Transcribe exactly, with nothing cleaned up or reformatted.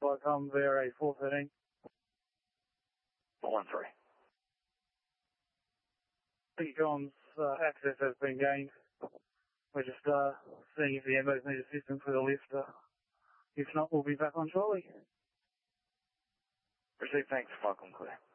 by com V R A four thirteen. four one three. Comms uh, access has been gained. We're just uh, seeing if the M Os need assistance with a lift. Uh, if not, we'll be back on shortly. Received, thanks, Falcon Clear.